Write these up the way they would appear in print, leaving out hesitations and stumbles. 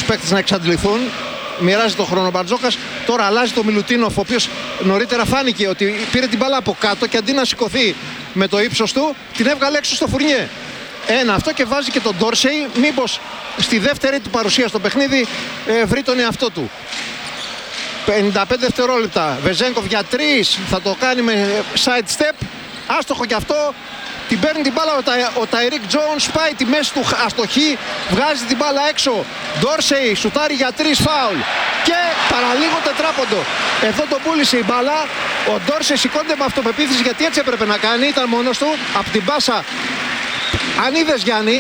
παίκτες να εξαντληθούν. Μοιράζει το χρόνο ο Μπαρτζόκας. Τώρα αλλάζει το Μιλουτίνοφ, ο οποίος νωρίτερα φάνηκε ότι πήρε την μπάλα από κάτω και αντί να σηκωθεί με το ύψος του, την έβγαλε έξω στο Φουρνιέ. Ένα αυτό και βάζει και τον Ντόρσεϊ. Μήπως στη δεύτερη του παρουσία στο παιχνίδι βρει τον εαυτό του. 55 δευτερόλεπτα. Βεζένκοφ για 3. Θα το κάνει με side step. Άστοχο και αυτό. Την παίρνει την μπάλα ο Ταϊρίκ Τζόουνς. Πάει τη μέση του αστοχή. Βγάζει την μπάλα έξω. Ντόρσεϊ σουτάρει για 3, φάουλ. Και παραλίγο τετράποντο. Εδώ το πούλησε η μπάλα. Ο Ντόρσεϊ σηκώνεται με αυτοπεποίθηση γιατί έτσι έπρεπε να κάνει. Ήταν μόνος του. Από την πάσα. Αν είδες, Γιάννη,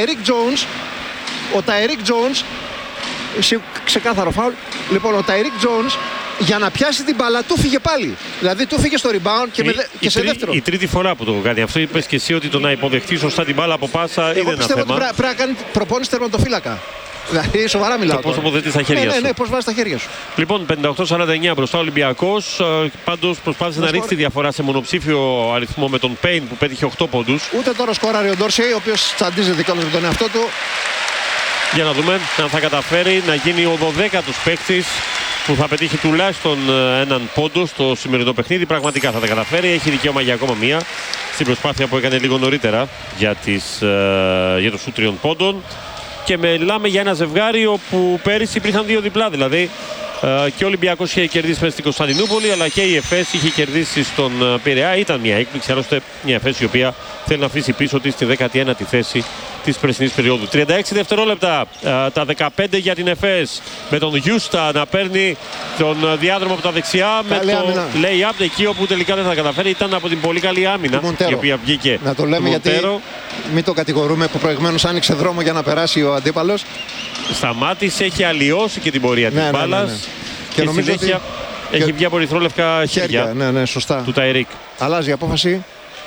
ο Ταϊρίκ Τζόουνς ξεκάθαρο φάουλ. Λοιπόν, ο Ταϊρίκ Τζόουνς για να πιάσει την μπάλα του φύγε πάλι. Δηλαδή του φύγε στο rebound και σε δεύτερο. Η τρίτη φορά που το κάνει αυτό. Είπες και εσύ ότι το να υποδεχτεί σωστά την μπάλα από πάσα είναι ένα θέμα. Εγώ πιστεύω ότι πρέπει να κάνει προπόνηση τερματοφύλακα. Δηλαδή σοβαρά μιλάω. Το πώς τοποθετείς τα χέρια σου. Ναι, πώς βάζεις τα χέρια σου. Λοιπόν, 58-49 μπροστά ο Ολυμπιακός. Πάντως προσπάθησε να ρίξει τη διαφορά σε μονοψήφιο αριθμό με τον Πέιν που πέτυχε 8 πόντους. Ούτε τώρα σκόραρε ο Ντόρσεϊ, ο οποίος τσαντίζεται κιόλας με τον εαυτό του. Για να δούμε αν θα καταφέρει να γίνει ο 12ος παίκτης που θα πετύχει τουλάχιστον έναν πόντο στο σημερινό παιχνίδι. Πραγματικά θα τα καταφέρει. Έχει δικαίωμα για ακόμα μία στην προσπάθεια που έκανε λίγο νωρίτερα για το σουτ 3 πόντων. Και μιλάμε για ένα ζευγάρι όπου πέρυσι υπήρχαν 2 διπλά. Δηλαδή και ο Ολυμπιακός είχε κερδίσει μέσα στην Κωνσταντινούπολη, αλλά και η ΕΦΕΣ είχε κερδίσει στον Πειραιά. Ήταν μια έκπληξη, άλλωστε μια ΕΦΕΣ η οποία θέλει να αφήσει πίσω της στη 19η θέση της περσινής περίοδου. 36 δευτερόλεπτα, τα 15 για την ΕΦΕΣ, με τον Γιούστα να παίρνει τον διάδρομο από τα δεξιά, με το lay-up εκεί όπου τελικά δεν θα καταφέρει. Ήταν από την πολύ καλή άμυνα η οποία βγήκε. Να το λέμε γιατί μην το κατηγορούμε που προηγουμένως άνοιξε δρόμο για να περάσει ο αντίπαλος. Σταμάτησε, έχει αλλοιώσει και την πορεία της μπάλας. Και συνέχεια έχει βγει από ερυθρόλευκα χέρια. Ναι, σωστά. Του Ταϊρίκ. Αλλάζει η απόφαση.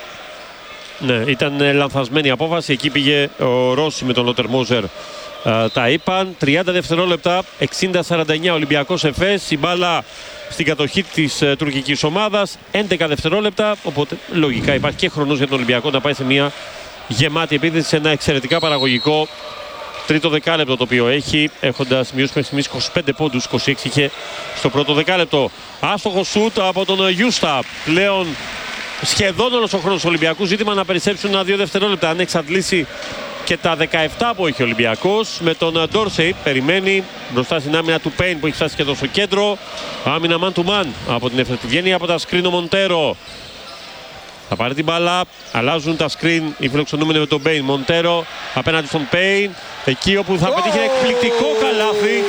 Ναι, ήταν λανθασμένη η απόφαση. Εκεί πήγε ο Ρώση με τον Λότερ Μόζερ. Τα είπαν. 30 δευτερόλεπτα, 60-49 Ολυμπιακός ΕΦΕΣ. Η μπάλα στην κατοχή της τουρκικής ομάδας. 11 δευτερόλεπτα. Οπότε λογικά υπάρχει και χρονός για τον Ολυμπιακό να πάει σε μια γεμάτη επίθεση, σε ένα εξαιρετικά παραγωγικό τρίτο δεκάλεπτο το οποίο έχει, έχοντας μειώσει μέχρι στιγμής 25 πόντους, 26 είχε στο πρώτο δεκάλεπτο. Άστοχο σούτ από τον Γιούστα. Πλέον σχεδόν όλος ο χρόνος του Ολυμπιακού. Ζήτημα να περισσέψουν 1-2 δευτερόλεπτα. Αν εξαντλήσει και τα 17 που έχει ο Ολυμπιακός. Με τον Ντόρσεϊ περιμένει μπροστά στην άμυνα του Πέιν που έχει φτάσει και εδώ στο κέντρο. Άμυνα man to man από την ΕΦΕΣ που βγαίνει από τα σκριν ο Μοντέρο. Θα πάρει την μπάλα, αλλάζουν τα screen οι φιλοξενούμενοι με τον Πέιν. Μοντέρο απέναντι στον Πέιν, εκεί όπου θα πετύχει ένα εκπληκτικό καλάθι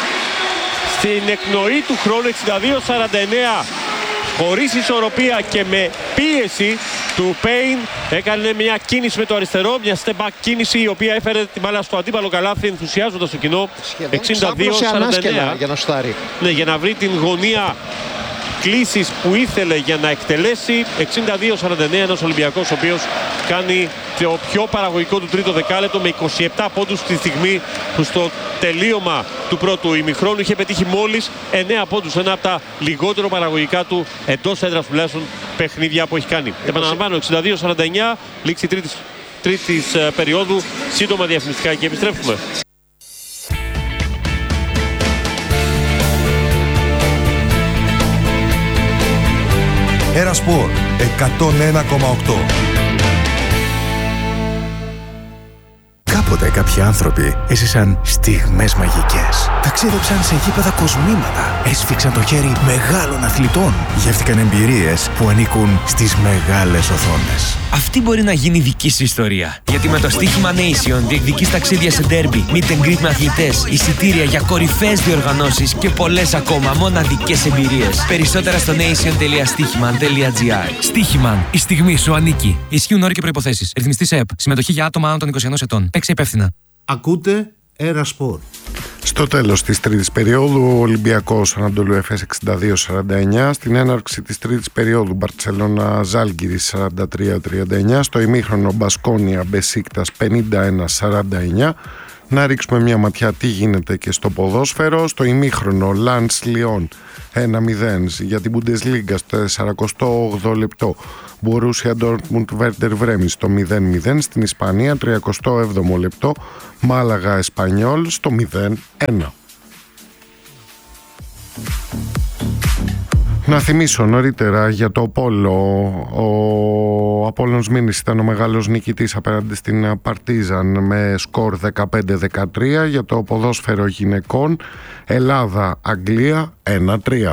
στην εκνοή του χρόνου. 62-49, χωρίς ισορροπία και με πίεση του Πέιν. Έκανε μια κίνηση με το αριστερό, μια step back κίνηση η οποία έφερε την μπάλα στο αντίπαλο καλάθι, ενθουσιάζοντας το κοινό. 62-49 για να σουτάρει. Ναι, για να βρει την γωνία κλήσεις που ήθελε για να εκτελέσει. 62-49, ένας Ολυμπιακός ο οποίος κάνει το πιο παραγωγικό του τρίτο δεκάλεπτο με 27 πόντους στη στιγμή που στο τελείωμα του πρώτου ημιχρόνου είχε πετύχει μόλις 9 πόντους, ένα από τα λιγότερο παραγωγικά του εντός έδρας τουλάχιστον παιχνίδια που έχει κάνει. Επαναλαμβάνω, 62-49, λήξη τρίτης περίοδου, σύντομα διαφημιστικά και επιστρέφουμε. Ερασπορ 101,8. Κάποτε κάποιοι άνθρωποι έζησαν στιγμές μαγικές. Ταξίδεψαν σε γήπεδα κοσμήματα. Έσφιξαν το χέρι μεγάλων αθλητών. Γεύτηκαν εμπειρίες που ανήκουν στις μεγάλες οθόνες. Αυτή μπορεί να γίνει δική σου ιστορία. Γιατί με το στοίχημα Nation διεκδικείς ταξίδια σε ντέρμπι, meet and greet με αθλητές, εισιτήρια για κορυφαίες διοργανώσεις και πολλές ακόμα μοναδικές εμπειρίες. Περισσότερα στο nation.stichiman.gr. Stichiman, η στιγμή σου ανήκει. Ισχύουν όροι και προϋποθέσεις. Ρυθμιστής ΕΕΠ. Συμμετοχή για άτομα άνω των 21 ετών. Παίξε υπεύθυνα. Ακούτε Ερασπορ. Στο τέλος της τρίτης περίοδου, ο Ολυμπιακός Ανατολού ΕΦΕΣ 62-49. Στην έναρξη της τρίτης περίοδου, Μπαρτσελώνα Ζάλγκιρις 43-39. Στο ημίχρονο, Μπασκόνια Μπεσίκτας 51-49. Να ρίξουμε μια ματιά τι γίνεται και στο ποδόσφαιρο. Στο ημίχρονο Λαντς Λιόν 1-0 για την Bundesliga στο 48 λεπτό. Μπορούσια Ντόρτμουντ Βέρντερ Βρέμι στο 0-0. Στην Ισπανία 37ο λεπτό Μάλαγα Εσπανιόλ στο 0-1. Να θυμίσω νωρίτερα για το Πόλο. Ο Απόλλωνος Μήνης ήταν ο μεγάλος νικητής απέναντι στην Παρτίζαν με σκορ 15-13. Για το ποδόσφαιρο γυναικών Ελλάδα-Αγγλία 1-3.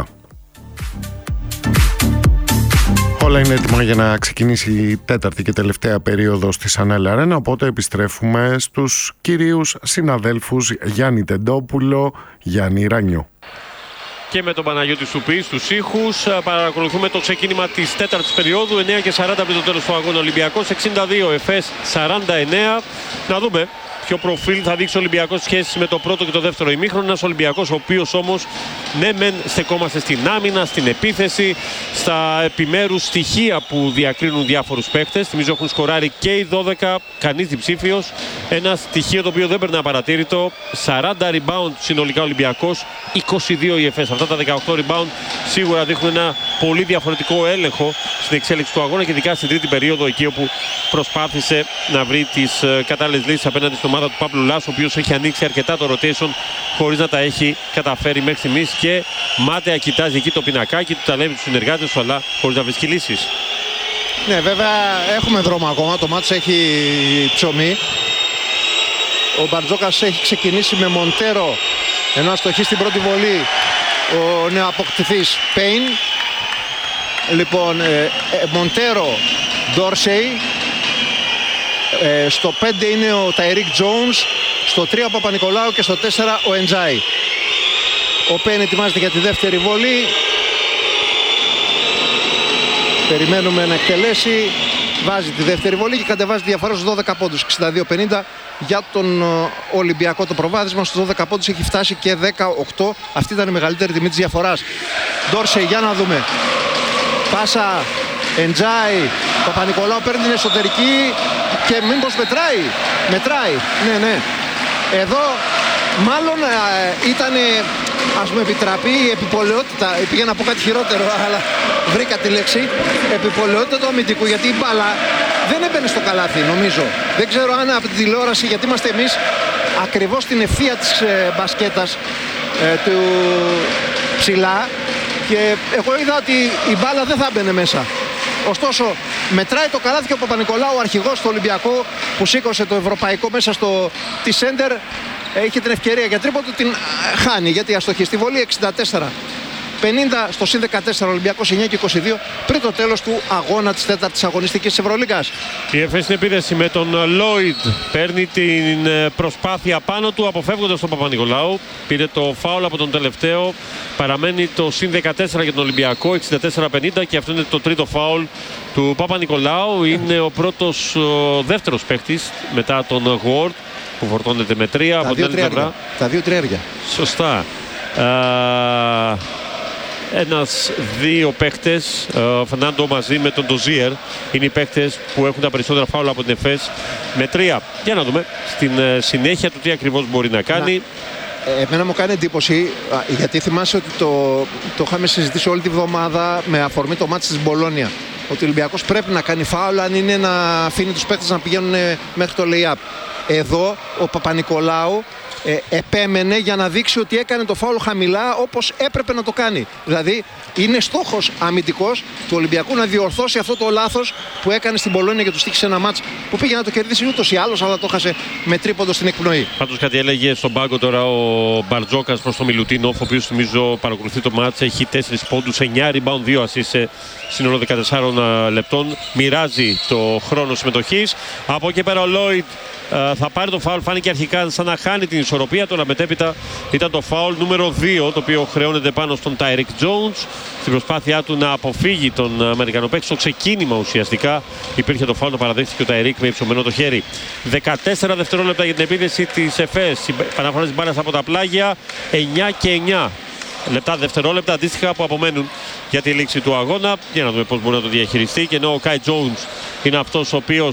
Όλα είναι έτοιμα για να ξεκινήσει η τέταρτη και τελευταία περίοδος της Ανέλ Αρένα, οπότε επιστρέφουμε στους κυρίους συναδέλφους Γιάννη Τεντόπουλο, Γιάννη Ρανιό. Και με τον Παναγιώτη Σουπή στους ήχους παρακολουθούμε το ξεκίνημα της τέταρτης περίοδου. 9:40 πριν το τέλος του αγώνα. Ολυμπιακός 62, ΕΦΕΣ 49. Να δούμε ποιο προφίλ θα δείξει ο Ολυμπιακός σχέση με το πρώτο και το δεύτερο ημίχρονο. Ένας Ολυμπιακός ο οποίος όμως ναι μεν στεκόμαστε στην άμυνα, στην επίθεση, στα επιμέρους στοιχεία που διακρίνουν διάφορους παίκτες. Θυμίζω έχουν σκοράρει και οι 12, κανείς διψήφιος. Ένα στοιχείο το οποίο δεν περνά παρατήρητο. 40 rebound συνολικά Ολυμπιακός, 22 η ΕΦΕΣ. Αυτά τα 18 rebound σίγουρα δείχνουν ένα πολύ διαφορετικό έλεγχο στην εξέλιξη του αγώνα και ειδικά στην τρίτη περίοδο, εκεί όπου προσπάθησε να βρει τις κατάλληλες λύσεις απέναντι στην ομάδα του Παύλου Λάσου, ο οποίος έχει ανοίξει αρκετά το rotation χωρίς να τα έχει καταφέρει μέχρι στιγμής και μάταια κοιτάζει εκεί το πινακάκι του, τα λέει με τους συνεργάτες του, αλλά χωρίς να βρίσκει λύσεις. Ναι, βέβαια έχουμε δρόμο ακόμα, το μάτς έχει ψωμί. Ο Μπαρτζόκας έχει ξεκινήσει με Μοντέρο, ενώ αστοχεί στην πρώτη βολή ο νεοαποκτηθής Πέιν. Λοιπόν, Μοντέρο, Ντόρσεϊ. Στο 5 είναι ο Ταϊρίκ Τζόουνς, στο 3 ο Παπα-Νικολάου και στο 4 ο Εντζάι. Ο Πέιν ετοιμάζεται για τη δεύτερη βολή. Περιμένουμε να εκτελέσει. Βάζει τη δεύτερη βολή και κατεβάζει τη διαφορά στους 12 πόντους. 62-50 για τον Ολυμπιακό το προβάδισμα. Στους 12 πόντους έχει φτάσει και 18. Αυτή ήταν η μεγαλύτερη τιμή της διαφοράς. Ντόρσεϊ, για να δούμε. Πάσα, Εντζάι, Παπα-Νικολάου παίρνει την εσωτερική και μήπως μετράει, ναι. Εδώ μάλλον ήταν, ας πούμε, επιτραπή η επιπολαιότητα, πήγα να πω κάτι χειρότερο αλλά βρήκα τη λέξη, επιπολαιότητα του αμυντικού, γιατί η μπάλα δεν έμπαινε στο καλάθι νομίζω. Δεν ξέρω αν από την τηλεόραση, γιατί είμαστε εμείς ακριβώς στην ευθεία της μπασκέτας του ψηλά, και εγώ είδα ότι η μπάλα δεν θα έμπαινε μέσα. Ωστόσο, μετράει το καλάθι και ο Παπα-Νικολάου, ο αρχηγός του Ολυμπιακού, που σήκωσε το ευρωπαϊκό μέσα στο τη σέντερ, είχε την ευκαιρία για τρίποντο, την χάνει γιατί αστοχή στη βολή. 64-50 στο συν 14, Ολυμπιακός 9 και 22 πριν το τέλος του αγώνα της τέταρτης αγωνιστικής της Ευρωλίγκας. Η ΕΦΕΣ στην επίδεση με τον Λόιντ, παίρνει την προσπάθεια πάνω του αποφεύγοντας τον Παπα-Νικολάου. Πήρε το φάουλ από τον τελευταίο, παραμένει το συν 14 για τον Ολυμπιακό, 64-50, και αυτό είναι το τρίτο φάουλ του Παπα-Νικολάου. Είναι ο δεύτερος παίκτης μετά τον Γουόρτ που φορτώνεται με 3 από την άλλη πλευρά. Τα 2 τριάρια. Σωστά. Δύο παίκτες, Φερνάντο μαζί με τον Ντοζίερ, είναι οι παίκτες που έχουν τα περισσότερα φάουλα από την ΕΦΕΣ με 3. Για να δούμε στην συνέχεια του τι ακριβώς μπορεί να κάνει. Εμένα μου κάνει εντύπωση, γιατί θυμάσαι ότι το είχαμε συζητήσει όλη τη βδομάδα με αφορμή το μάτς της Μπολόνια, ότι ο Ολυμπιακός πρέπει να κάνει φάουλα αν είναι να αφήνει τους παίκτες να πηγαίνουν μέχρι το lay-up. Εδώ ο Παπα-Νικολάου επέμενε για να δείξει ότι έκανε το φάουλ χαμηλά όπως έπρεπε να το κάνει. Δηλαδή είναι στόχος αμυντικός του Ολυμπιακού να διορθώσει αυτό το λάθος που έκανε στην Πολόνια και του στοίχησε ένα μάτς που πήγε να το κερδίσει ούτως ή άλλως, αλλά το χάσε με τρίποντο στην εκπνοή. Πάντως κάτι έλεγε στον πάγκο τώρα ο Μπαρτζόκας προς τον Μιλουτίνοφ, ο οποίος νομίζω παρακολουθεί το μάτς, έχει 4 πόντους, 9 rebound, 2 assists σε σύνολο 14 λεπτών. Μοιράζει το χρόνο συμμετοχής. Από εκεί πέρα ο Λόιντ θα πάρει το φάουλ, φάνηκε αρχικά σαν να χάνει την ισορροπία, τώρα μετέπειτα ήταν το φάουλ νούμερο 2, το οποίο χρεώνεται πάνω στον Τάιρικ Τζόουνς στην προσπάθειά του να αποφύγει τον Αμερικανό παίκτη. Στο ξεκίνημα ουσιαστικά υπήρχε το φάουλ, το παραδέχτηκε ο Τάιρικ με υψωμένο το χέρι. 14 δευτερόλεπτα για την επίδεση της ΕΦΕΣ, επαναφορές μπάλας από τα πλάγια, 9 και 9 λεπτά δευτερόλεπτα αντίστοιχα που απομένουν για τη λήξη του αγώνα. Για να δούμε πώς μπορεί να το διαχειριστεί. Και ενώ ο Κάι Τζόουνς είναι αυτός ο οποίος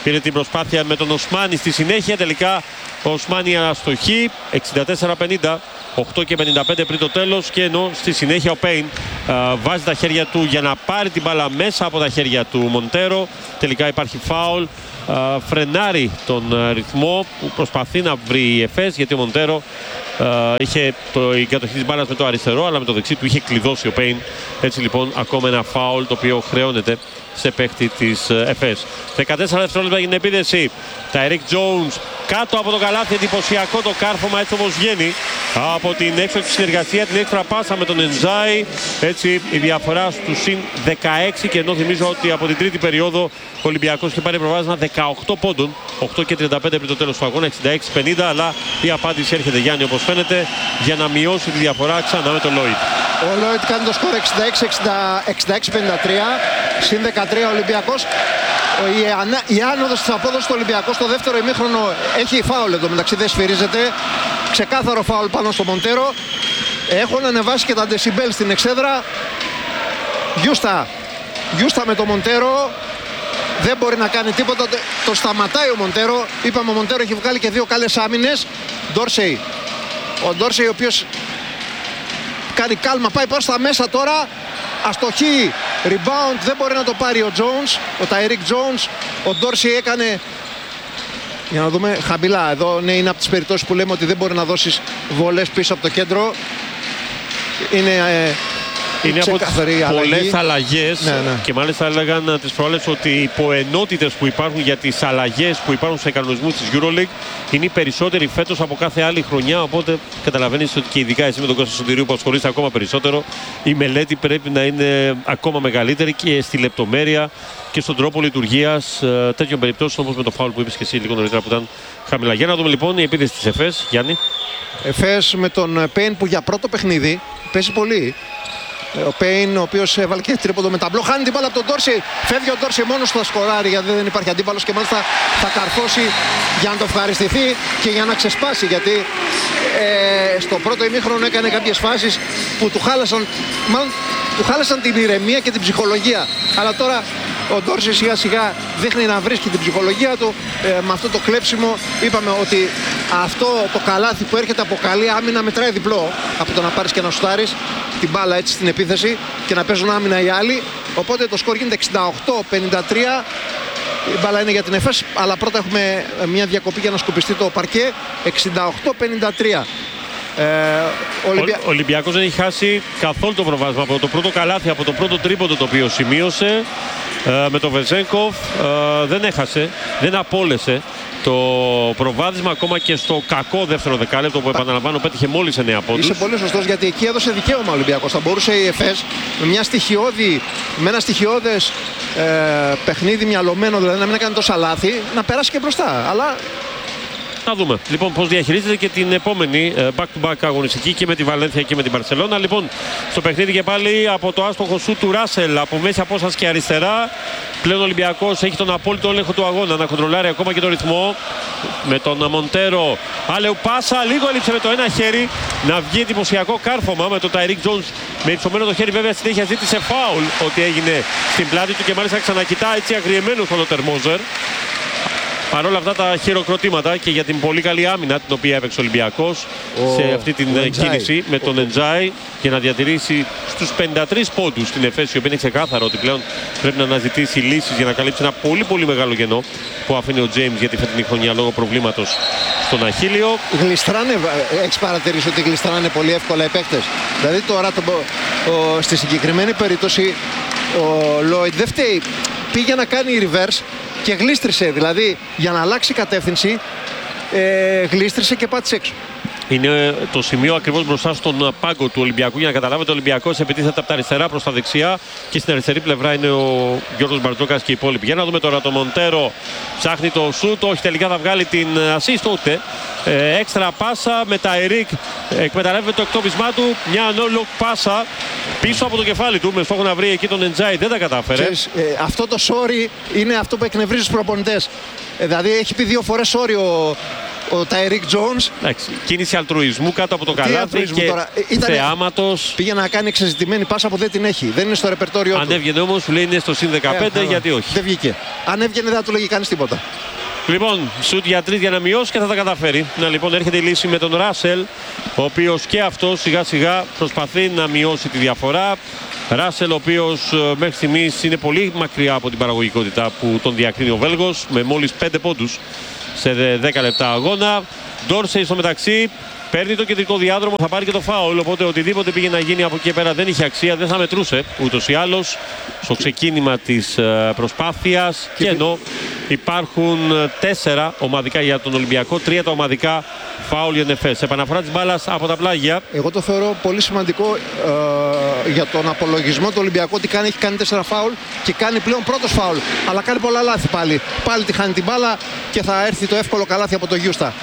πήρε την προσπάθεια με τον Οσμάνι στη συνέχεια. Τελικά ο Οσμάνι αστοχεί 64-50, 8 και 55 πριν το τέλος, και ενώ στη συνέχεια ο Πέιν βάζει τα χέρια του για να πάρει την μπάλα μέσα από τα χέρια του Μοντέρο. Τελικά υπάρχει φάουλ, φρενάρει τον ρυθμό που προσπαθεί να βρει η ΕΦΕΣ, γιατί ο Μοντέρο είχε η κατοχή της μπάλας με το αριστερό, αλλά με το δεξί του είχε κλειδώσει ο Πέιν. Έτσι λοιπόν ακόμα ένα φάουλ το οποίο χρεώνεται σε παίχτη της ΕΦΕΣ. 14 δευτερόλεπτα για την επίδεση. Τάιρικ Τζόουνς κάτω από το καλάθι, εντυπωσιακό το κάρφωμα έτσι όπως βγαίνει από την έξω συνεργασία, την έξτρα πάσα με τον Εντζάι. Έτσι η διαφορά του συν 16, και ενώ θυμίζω ότι από την τρίτη περίοδο ο Ολυμπιακός είχε πάρει προβάδισμα 18 πόντων, 8 και 35 πριν το τέλος του αγώνα, 66-50, αλλά η απάντηση έρχεται, Γιάννη, όπως φαίνεται, για να μειώσει τη διαφορά ξανά με τον Λόιτ. Ο Λόιτ κάνει το σκορ 66-53, συν 13 ο Ολυμπιακός. Η άνοδος της απόδοσης του Ολυμπιακού στο δεύτερο ημίχρονο έχει φάουλ εδώ μεταξύ, δεν σφυρίζεται. Ξεκάθαρο φάουλ πάνω στο Μοντέρο. Έχουν ανεβάσει και τα ντεσιμπέλ στην εξέδρα. Γιούστα με το Μοντέρο. Δεν μπορεί να κάνει τίποτα. Το σταματάει ο Μοντέρο. Είπαμε, ο Μοντέρο έχει βγάλει και 2 καλές άμυνες. Ντόρσεϊ. Ο Ντόρσεϊ, ο οποίος κάνει κάλμα, πάει προς τα μέσα τώρα. Αστοχή, rebound, δεν μπορεί να το πάρει ο Jones, ο Τάιρικ Τζόουνς. Ο Ντόρσεϊ έκανε, για να δούμε, χαμηλά. Εδώ ναι, είναι από τις περιπτώσεις που λέμε ότι δεν μπορεί να δώσεις βολές πίσω από το κέντρο. Είναι από τις πολλές αλλαγές, ναι. Και μάλιστα έλεγαν τις προάλλες ότι οι υποενότητες που υπάρχουν για τις αλλαγές που υπάρχουν σε κανονισμούς της EuroLeague είναι οι περισσότεροι φέτος από κάθε άλλη χρονιά, οπότε καταλαβαίνεις ότι και ειδικά εσύ με τον Κώστα Σωτηρίου που ασχολείσαι ακόμα περισσότερο, η μελέτη πρέπει να είναι ακόμα μεγαλύτερη και στη λεπτομέρεια και στον τρόπο λειτουργίας τέτοιων περιπτώσεων, όπως με το φάουλ που είπες και εσύ λίγο νωρίτερα που ήταν χαμηλά. Για να δούμε λοιπόν η επίδεση της ΕΦΕΣ, Γιάννη. ΕΦΕΣ με τον Πέιν που για πρώτο παιχνίδι παίζει πολύ. Ο Πέιν, ο οποίος έβαλε και τρίποντο με ταμπλό, χάνει την μπάλα από τον Ντόρσεϊ. Φεύγει ο Ντόρσεϊ μόνος στα σκοράρει, γιατί δεν υπάρχει αντίπαλος, και μάλιστα θα καρφώσει για να το ευχαριστηθεί και για να ξεσπάσει. Γιατί στο πρώτο ημίχρονο έκανε κάποιες φάσεις που του χάλασαν την ηρεμία και την ψυχολογία. Αλλά τώρα ο Ντόρσεϊ σιγά σιγά δείχνει να βρίσκει την ψυχολογία του με αυτό το κλέψιμο. Είπαμε ότι αυτό το καλάθι που έρχεται από καλή άμυνα μετράει διπλό από το να πάρεις και να σουτάρεις την μπάλα έτσι στην επίθεση και να παίζουν άμυνα οι άλλοι. Οπότε το σκορ γίνεται 68-53. Η μπάλα είναι για την ΕΦΕΣ, αλλά πρώτα έχουμε μια διακοπή για να σκουπιστεί το παρκέ. 68-53. Ο Ολυμπιακός δεν έχει χάσει καθόλου το προβάδισμα από το πρώτο καλάθι, από το πρώτο τρίποντο το οποίο σημείωσε με τον Βεζένκοφ. Δεν έχασε, δεν απόλυσε το προβάδισμα ακόμα και στο κακό δεύτερο δεκάλεπτο που, επαναλαμβάνω, πέτυχε μόλις 9 πόντους. Είσαι πολύ σωστός, γιατί εκεί έδωσε δικαίωμα ο Ολυμπιακός. Θα μπορούσε η ΕΦΕΣ με ένα στοιχειώδες παιχνίδι μυαλωμένο, δηλαδή να μην έκανε τόσα λάθη, να περάσει και μπροστά. Αλλά να δούμε λοιπόν πώς διαχειρίζεται και την επόμενη back-to-back αγωνιστική και με τη Βαλένθια και με την Μπαρσελόνα. Λοιπόν, στο παιχνίδι και πάλι από το άστοχο σου του Ράσελ από μέση απόσταση και αριστερά. Πλέον ο Ολυμπιακός έχει τον απόλυτο έλεγχο του αγώνα, να κοντρολάρει ακόμα και τον ρυθμό. Με τον Μοντέρο, άλεου πάσα, λίγο έλειψε με το ένα χέρι. Να βγει εντυπωσιακό κάρφωμα με τον Τάιρικ Τζόουνς με υψωμένο το χέρι. Βέβαια συνέχεια ζήτησε φάουλ ότι έγινε στην πλάτη του και μάλιστα ξανακοιτά έτσι αγριεμένο στον Λοτερμόζερ. Παρ' όλα αυτά τα χειροκροτήματα και για την πολύ καλή άμυνα την οποία έπαιξε ο Ολυμπιακός σε αυτή την κίνηση με τον Εντζάι για να διατηρήσει στους 53 πόντους την ΕΦΕΣ, η οποία είναι ξεκάθαρο ότι πλέον πρέπει να αναζητήσει λύσεις για να καλύψει ένα πολύ πολύ μεγάλο κενό που αφήνει ο Τζέιμς για τη φετινή χρονιά λόγω προβλήματος στον Αχίλιο. Γλιστράνε, έχεις παρατηρήσει ότι γλιστράνε πολύ εύκολα οι παίκτες. Δηλαδή τώρα στη συγκεκριμένη περίπτωση ο Λόιτ δεν φταίει, πήγε να κάνει reverse και γλίστρισε, δηλαδή για να αλλάξει κατεύθυνση γλίστρισε και πάτησε έξω. Είναι το σημείο ακριβώς μπροστά στον πάγκο του Ολυμπιακού για να καταλάβετε. Ο Ολυμπιακός επιτίθεται από τα αριστερά προς τα δεξιά και στην αριστερή πλευρά είναι ο Γιώργος Μπαρτζόκας και οι υπόλοιποι. Για να δούμε τώρα το Μοντέρο, ψάχνει το σούτ, όχι τελικά θα βγάλει την assist ούτε. Έξτρα πάσα με τα Ερικ, εκμεταλλεύεται το εκτόπισμά του, μια no-look πάσα πίσω από το κεφάλι του με στόχο να βρει εκεί τον Εντζάι, δεν τα κατάφερε. Αυτό το sorry είναι αυτό που εκνευρίζει τους προπονητές. Δηλαδή έχει πει 2 φορές sorry ο Τάιρικ Τζόουνς. Κίνηση αλτρουισμού κάτω από το καλάθι και θεάματος. Πήγε να κάνει εξεζητημένη πάσα που δεν την έχει. Δεν είναι στο ρεπερτόριό του. Αν έβγαινε όμως, σου λέει είναι στο συν 15, γιατί όχι. Δεν βγήκε. Αν έβγαινε δεν θα του λέγει κανείς τίποτα. Λοιπόν, σουτ για 3 για να μειώσει και θα τα καταφέρει. Να λοιπόν έρχεται η λύση με τον Ράσελ, ο οποίος και αυτός σιγά σιγά προσπαθεί να μειώσει τη διαφορά. Ράσελ, ο οποίος μέχρι στιγμής είναι πολύ μακριά από την παραγωγικότητα που τον διακρίνει ο Βέλγος, με μόλις 5 πόντους σε 10 λεπτά αγώνα. Ντόρσεϊ στο μεταξύ παίρνει το κεντρικό διάδρομο, θα πάρει και το φάουλ. Οπότε οτιδήποτε πήγε να γίνει από εκεί πέρα δεν είχε αξία, δεν θα μετρούσε ούτως ή άλλως στο ξεκίνημα της προσπάθειας. Και ενώ υπάρχουν 4 ομαδικά για τον Ολυμπιακό, 3 τα ομαδικά φάουλ για την ΕΦΕΣ. Επαναφορά της μπάλας από τα πλάγια. Εγώ το θεωρώ πολύ σημαντικό για τον απολογισμό του Ολυμπιακού ότι έχει κάνει 4 φάουλ και κάνει πλέον πρώτος φάουλ. Αλλά κάνει πολλά λάθη πάλι. Πάλι τη χάνει την μπάλα και θα έρθει το εύκολο καλάθι από τον Γιούστα.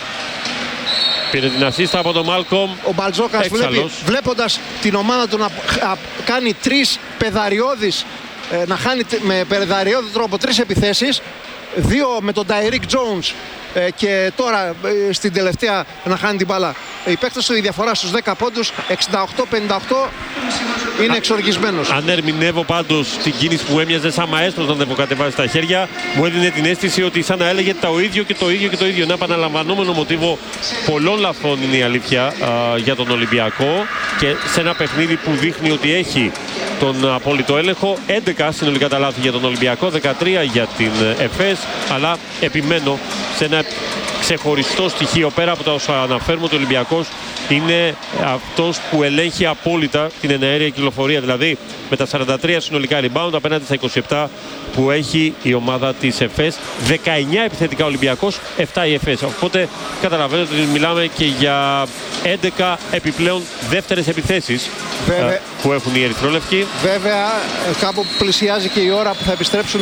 Πήρε την ασίστα από τον Μάλκομ. Ο Μπαλτζόκας βλέποντας την ομάδα του να κάνει 3 πεδαριώδεις, να χάνει με πεδαριώδη τρόπο 3 επιθέσεις, 2 με τον Τάιρικ Τζόουνς και τώρα στην τελευταία να χάνει την μπάλα. Η παίκτες του, η διαφορά στους 10 πόντους, 68-58, είναι εξοργισμένος. Αν ερμηνεύω πάντως την κίνηση που έμοιαζε σαν μαέστρος να ανεβοκατεβάζει τα χέρια, μου έδινε την αίσθηση ότι σαν να έλεγε το ίδιο και το ίδιο και το ίδιο. Ένα επαναλαμβανόμενο μοτίβο πολλών λαθών είναι η αλήθεια για τον Ολυμπιακό, και σε ένα παιχνίδι που δείχνει ότι έχει τον απόλυτο έλεγχο. 11 συνολικά τα λάθη για τον Ολυμπιακό, 13 για την ΕΦΕΣ, αλλά επιμένω σε ένα ξεχωριστό στοιχείο πέρα από τα όσα αναφέρουμε, ότι ο Ολυμπιακός είναι αυτός που ελέγχει απόλυτα την εναέρια κυκλοφορία, δηλαδή με τα 43 συνολικά rebound απέναντι στα 27 που έχει η ομάδα της ΕΦΕΣ. 19 επιθετικά Ολυμπιακός, 7 η ΕΦΕΣ. Οπότε καταλαβαίνετε ότι μιλάμε και για 11 επιπλέον δεύτερες επιθέσεις που έχουν οι ερυθρόλευκοι. Βέβαια κάπου πλησιάζει και η ώρα που θα επιστρέψουν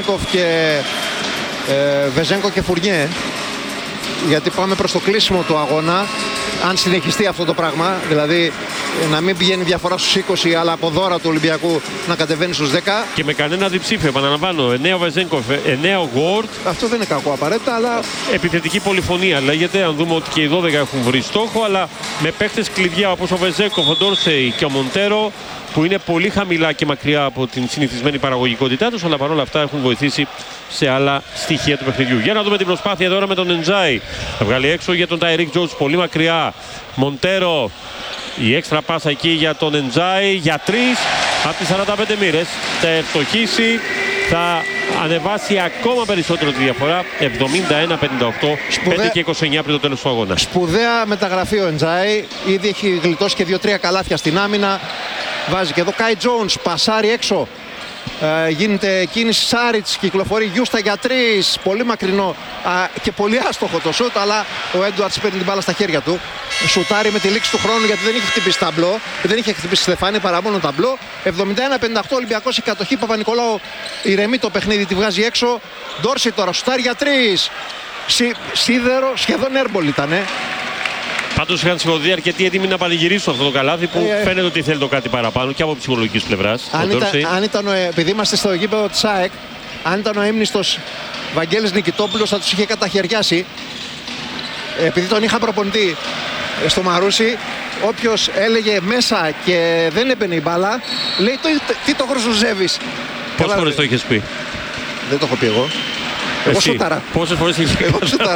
Βεζένκο και Φουρνιέ, γιατί πάμε προς το κλείσιμο του αγώνα. Αν συνεχιστεί αυτό το πράγμα, δηλαδή να μην πηγαίνει διαφορά στους 20, αλλά από δώρα του Ολυμπιακού να κατεβαίνει στους 10. Και με κανένα διψήφιο, επαναλαμβάνω. 9 ο Βεζένκοφ, 9 ο Γουόρτ. Αυτό δεν είναι κακό απαραίτητα, αλλά. Επιθετική πολυφωνία λέγεται. Αν δούμε ότι και οι 12 έχουν βρει στόχο, αλλά με παίχτες κλειδιά όπως ο Βεζένκοφ, ο Ντόρσεϊ και ο Μοντέρο, που είναι πολύ χαμηλά και μακριά από την συνηθισμένη παραγωγικότητά τους, αλλά παρόλα αυτά έχουν βοηθήσει σε άλλα στοιχεία του παιχνιδιού. Για να δούμε την προσπάθεια τώρα με τον Εντζάι. Θα βγάλει έξω για τον Τάιρικ Τζόουνς, πολύ μακριά. Μοντέρο, η έξτρα πάσα εκεί για τον Εντζάι, για 3 από τις 45 μοίρες. Θα ευστοχίσει, θα ανεβάσει ακόμα περισσότερο τη διαφορά. 71-58, 5 και 29 πριν το τέλος του αγώνα. Σπουδαία μεταγραφή ο Εντζάι, ήδη έχει γλιτώσει και 2-3 καλάθια στην άμυνα. Βάζει και εδώ Κάι Τζόουνς, πασάρει έξω. Γίνεται κίνηση Σάριτς, κυκλοφορεί Γιούστα για 3, πολύ μακρινό και πολύ άστοχο το σούτ, αλλά ο Έντουαρτς παίρνει την μπάλα στα χέρια του. Σουτάρει με τη λήξη του χρόνου, γιατί δεν είχε χτυπήσει ταμπλό, δεν είχε χτυπήσει στεφάνι παρά μόνο ταμπλό. 71-58 Ολυμπιακός, η κατοχή. Παπα-Νικολάου ηρεμεί το παιχνίδι, τη βγάζει έξω. Ντόρσεϊ τώρα σουτάρει για 3. Σίδερο, σχεδόν airball ήτανε. Πάντως είχαν σηκωθεί αρκετοί έτοιμοι να πανηγυρίσουν αυτό το καλάθι, που φαίνεται ότι θέλει το κάτι παραπάνω και από ψυχολογικής πλευράς. Αν ήταν, επειδή είμαστε στο γήπεδο της ΑΕΚ, αν ήταν ο ύμνηστος Βαγγέλης Νικητόπουλος θα τους είχε καταχαιριάσει. Επειδή τον είχα προπονητή στο Μαρούσι, όποιος έλεγε μέσα και δεν έμπαινε η μπάλα, λέει τι το χρωσουζεύεις. Πόσες φορές το είχες πει? Δεν το έχω πει εγώ. Εγώ σούταρα. Πόσες φορές είχες πει? Εγώ σούταρα.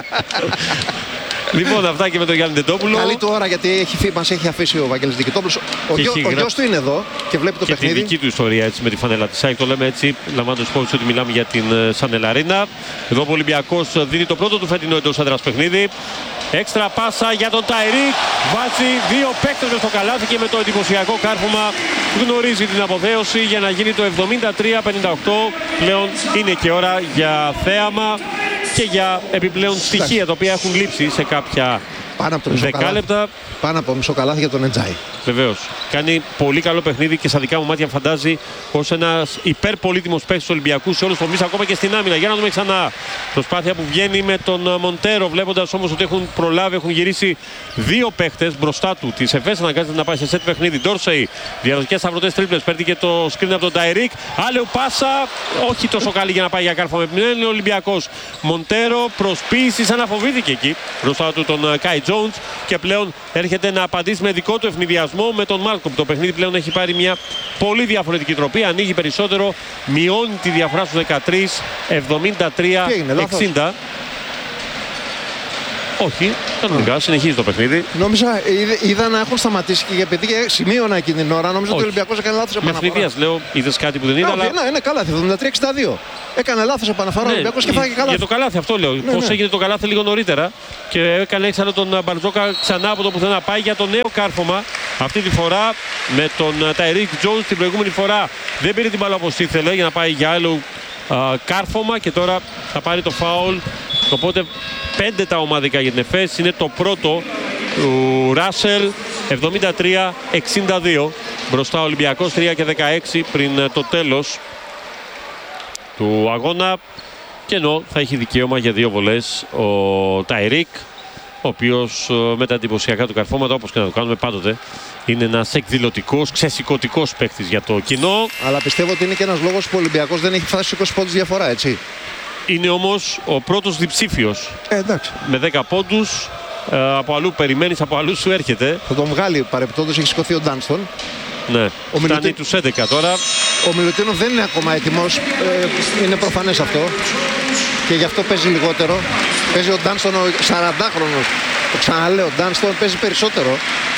Λοιπόν, αυτά και με τον Γιάννη Ντετόπουλο. Καλή του ώρα, γιατί μας έχει αφήσει ο Βαγγέλης Νικητόπουλος. Ο γιος του είναι εδώ και βλέπει το παιχνίδι. Και τη δική του ιστορία έτσι, με τη φανέλα της ΑΕΚ. Το λέμε έτσι, λαμβάνοντας υπόψη ότι μιλάμε για την Σανελαρίνα. Εδώ ο Ολυμπιακός δίνει το πρώτο του φετινό εντός έδρας παιχνίδι. Έξτρα πάσα για τον Τάιρικ. Βάζει 2 παίκτες στο καλάθι και με το εντυπωσιακό κάρφωμα γνωρίζει την αποθέωση για να γίνει το 73-58. Πλέον είναι και ώρα για θέαμα και για επιπλέον στοιχεία τα οποία έχουν λείψει σε κάποια Πάνω από το μισό 10 καλάθι. λεπτά. Πάνω από μισό καλάθι για τον Εντζάι. Βεβαίως. Κάνει πολύ καλό παιχνίδι και στα δικά μου μάτια φαντάζει ως ένας υπερπολίτιμος παίκτης του Ολυμπιακού σε όλους τους τομείς, ακόμα και στην άμυνα. Για να δούμε ξανά. Προσπάθεια που βγαίνει με τον Μοντέρο, βλέποντας όμως ότι έχουν προλάβει, έχουν γυρίσει δύο παίκτες μπροστά του. Της ΕΦΕΣ αναγκάζεται να πάει σε σετ παιχνίδι. Ντόρσεϊ, διαδοχικές σταυρωτές τρίπλες. Παίρνει και το screen από τον Ταϊρίκ. Άλλου πάσα, όχι τόσο καλή για να πάει για κάρφωμα. Είναι ο Ολυμπιακός. Μοντέρο, προσποίηση, σαν να φοβήθηκε εκεί μπροστά του τον Κάι Τζόουνς και πλέον έρχεται να απαντήσει με δικό του ευνηδιασμό με τον Μάλκομ. Το παιχνίδι πλέον έχει πάρει μια πολύ διαφορετική τροπή. Ανοίγει περισσότερο, μειώνει τη διαφορά στους 13, 73-60. Όχι, κανονικά συνεχίζει το παιχνίδι. Νόμιζα, είδα να έχουν σταματήσει και επειδή σημείωνα εκείνη την ώρα, νόμιζα ότι ο Ολυμπιακός έκανε λάθος επαναφορά. Με ευνηδίας λέω, είδες κάτι που δεν είδα. Ναι, καλάθι, 73-62. Έκανε λάθος επαναφορά ο Ολυμπιακός και φάγει καλάθι. Για το καλάθι αυτό λέω. Πώς έγινε το καλάθι λίγο νωρίτερα και έκανε έξαλλο τον Μπαρτζόκα ξανά από το πουθενά. Πάει για το νέο κάρφωμα. Αυτή τη φορά με τον Ταϊρίκ Τζόουνς. Την προηγούμενη φορά δεν πήρε την μπάλα όπως ήθελε για να πάει για άλλο κάρφωμα και τώρα θα πάρει το φάουλ. Οπότε 5 τα ομαδικά για την ΕΦΕΣ. Είναι το πρώτο του Ράσελ. 73-62. Μπροστά ο Ολυμπιακός 3 και 16 πριν το τέλος του αγώνα. Και ενώ θα έχει δικαίωμα για 2 βολές ο Ταϊρίκ, ο οποίος με τα εντυπωσιακά του καρφώματα, όπως και να το κάνουμε πάντοτε, είναι ένας εκδηλωτικός, ξεσηκωτικός παίκτης για το κοινό. Αλλά πιστεύω ότι είναι και ένας λόγος που ο Ολυμπιακός δεν έχει φτάσει στους 20 πόντους διαφορά, έτσι. Είναι όμως ο πρώτος διψήφιος. Εντάξει. Με 10 πόντους, από αλλού περιμένεις, από αλλού σου έρχεται. Θα τον βγάλει παρεπτόντως, έχει σηκωθεί ο Ντάνστον. Ναι, φτάνει τους 11 τώρα. Ο Μιλουτίνο δεν είναι ακόμα έτοιμος, είναι προφανές αυτό. Και γι' αυτό παίζει λιγότερο. Παίζει ο Ντάνστον, ο 40χρονος. Το ξαναλέω, ο Ντάνστον παίζει περισσότερο.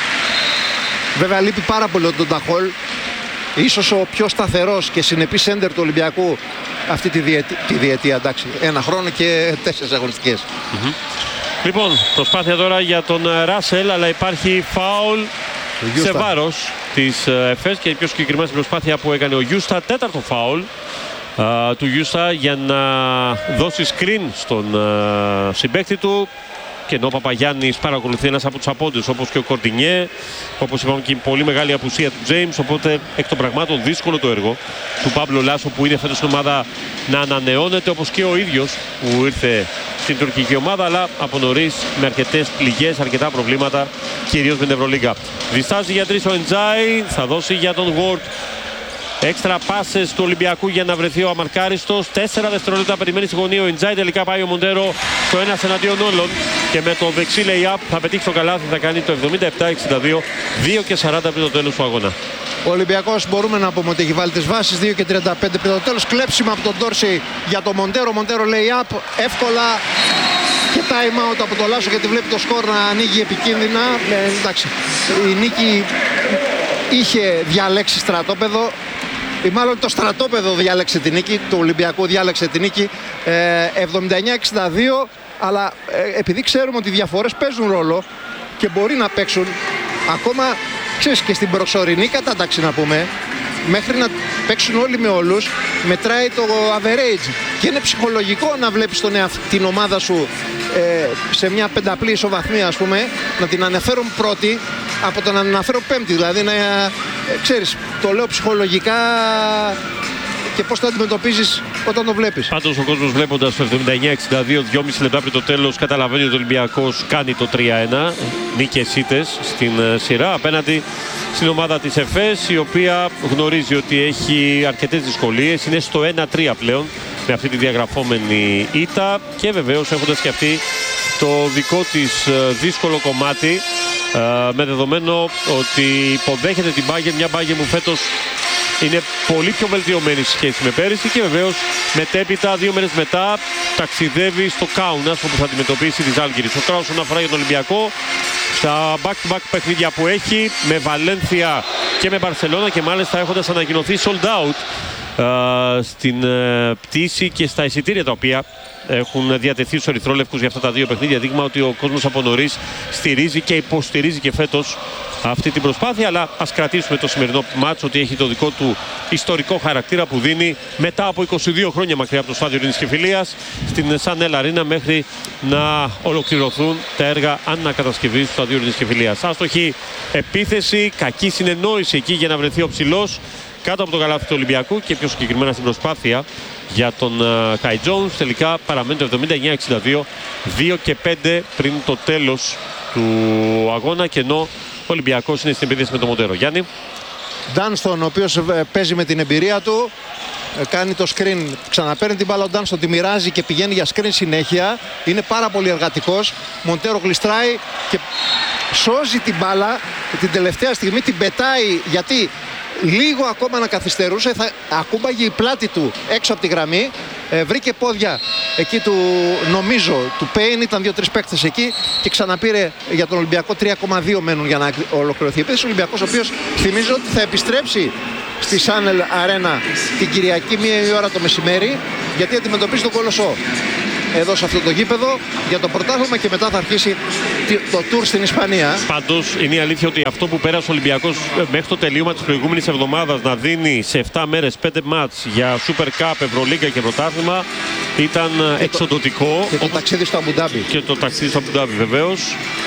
Βέβαια λείπει πάρα πολύ τον Ταχόλ. Ίσως ο πιο σταθερός και συνεπής σέντερ του Ολυμπιακού αυτή τη διετία, εντάξει. 1 χρόνο και 4 αγωνιστικές. Λοιπόν, προσπάθεια τώρα για τον Ράσελ, αλλά υπάρχει φάουλ σε βάρος της ΕΦΕΣ και πιο συγκεκριμένα στην προσπάθεια που έκανε ο Γιούστα, 4ο φάουλ του Γιούστα για να δώσει screen στον συμπαίκτη του. Και ενώ ο Παπαγιάννης παρακολουθεί ένας από τους απόντες όπως και ο Κορντινιέ, όπως είπαμε και η πολύ μεγάλη απουσία του Τζέιμς, οπότε εκ των πραγμάτων δύσκολο το έργο του Παύλο Λάσο που είναι φέτος στην ομάδα να ανανεώνεται, όπως και ο ίδιος που ήρθε στην τουρκική ομάδα, αλλά από νωρίς με αρκετές πληγές, αρκετά προβλήματα, κυρίως με την Ευρωλίγκα. Διστάζει για 3 ο Εντζάι, θα δώσει για τον Γουόρτ. Έξτρα πάσες του Ολυμπιακού για να βρεθεί ο αμαρκάριστος. 4 δευτερόλεπτα περιμένει στη γωνία ο Εντζάι. Τελικά πάει ο Μοντέρο στο 1 εναντίον όλων. Και με το δεξί lay-up θα πετύχει το καλάθι. Θα κάνει το 77-62. 2 και 40 πριν το τέλος του αγώνα. Ο Ολυμπιακός μπορούμε να πούμε ότι έχει βάλει τις βάσεις. 2 και 35 πριν το τέλος. Κλέψιμο από τον Ντόρσεϊ για τον Μοντέρο. Μοντέρο lay-up. Εύκολα. Και time out από το Λάσο γιατί βλέπει το σκορ να ανοίγει επικίνδυνα. Εντάξει. Η νίκη είχε διαλέξει στρατόπεδο. Ή μάλλον το στρατόπεδο διάλεξε την νίκη, το Ολυμπιακό διάλεξε την νίκη 79-62, αλλά επειδή ξέρουμε ότι οι διαφορές παίζουν ρόλο και μπορεί να παίξουν ακόμα, ξέρεις, και στην προσωρινή κατάταξη να πούμε, μέχρι να παίξουν όλοι με όλους, μετράει το average και είναι ψυχολογικό να βλέπεις την ομάδα σου σε μια πενταπλή ισοβαθμία, ας πούμε, να την αναφέρουν πρώτη από το να αναφέρω πέμπτη, δηλαδή να ξέρεις, το λέω ψυχολογικά και πώς το αντιμετωπίζεις όταν το βλέπεις. Πάντως ο κόσμος βλέποντας το 79-62, 2,5 λεπτά πριν το τέλος, καταλαβαίνει ότι ο Ολυμπιακός κάνει το 3-1, νίκες ήττες στην σειρά απέναντι στην ομάδα της ΕΦΕΣ, η οποία γνωρίζει ότι έχει αρκετές δυσκολίες, είναι στο 1-3 πλέον με αυτή τη διαγραφόμενη ήττα και βεβαίως έχοντας και αυτή το δικό της δύσκολο κομμάτι, με δεδομένο ότι υποδέχεται την Bayern, μια Bayern που φέτος είναι πολύ πιο βελτιωμένη σε σχέση με πέρυσι και βεβαίως μετέπειτα 2 μέρες μετά ταξιδεύει στο Κάουνας όπου θα αντιμετωπίσει τη Ζάλγκιρις. Τώρα όσον αφορά για τον Ολυμπιακό, στα back-to-back παιχνίδια που έχει με Βαλένθια και με Μπαρσελόνα και μάλιστα έχοντας ανακοινωθεί sold out στην πτήση και στα εισιτήρια τα οποία έχουν διατεθεί στους ερυθρόλευκους για αυτά τα δύο παιχνίδια. Δείγμα ότι ο κόσμος από νωρίς στηρίζει και υποστηρίζει και φέτος αυτή την προσπάθεια. Αλλά ας κρατήσουμε το σημερινό μάτσο ότι έχει το δικό του ιστορικό χαρακτήρα που δίνει μετά από 22 χρόνια μακριά από το στάδιο Ειρήνης και Φιλίας στην Σανέλ Αρίνα μέχρι να ολοκληρωθούν τα έργα ανακατασκευής του σταδίου Ειρήνης και Φιλίας. Άστοχη επίθεση, κακή συνεννόηση εκεί για να βρεθεί ο ψηλός κάτω από το καλάθι του Ολυμπιακού και πιο συγκεκριμένα στην προσπάθεια για τον Κάι Τζόουνς. Τελικά παραμένει το 79-62, 2 και 5 πριν το τέλος του αγώνα και ενώ ο Ολυμπιακός είναι στην επίθεση με τον Μοντέρο. Γιάννη. Ντάνστον, ο οποίος παίζει με την εμπειρία του, κάνει το screen, ξαναπαίρνει την μπάλα ο Ντάνστον, τη μοιράζει και πηγαίνει για screen συνέχεια. Είναι πάρα πολύ εργατικός. Μοντέρο γλιστράει και σώζει την μπάλα. Την τελευταία στιγμή την πετάει γιατί λίγο ακόμα να καθυστερούσε, θα ακούμπαγε η πλάτη του έξω από τη γραμμή. Βρήκε πόδια εκεί του, νομίζω, του Πέιν, ήταν 2-3 παίκτες εκεί και ξαναπήρε για τον Ολυμπιακό. 3,2 μένουν για να ολοκληρωθεί η επίθεση. Ο Ολυμπιακός, ο οποίος θυμίζω ότι θα επιστρέψει στη Σάνελ Αρένα την Κυριακή 1 η ώρα το μεσημέρι, γιατί αντιμετωπίζει τον Κολοσσό εδώ σε αυτό το γήπεδο για το πρωτάθλημα και μετά θα αρχίσει το τουρ στην Ισπανία. Πάντως είναι η αλήθεια ότι αυτό που πέρασε ο Ολυμπιακός μέχρι το τελείωμα της προηγούμενης εβδομάδας, να δίνει σε 7 μέρες 5 μάτς για Super Cup, Ευρωλίγκα και πρωτάθλημα, ήταν εξοντωτικό. Και το ταξίδι στο Αμπουντάμπι. Και το ταξίδι στο Αμπουντάμπι βεβαίως.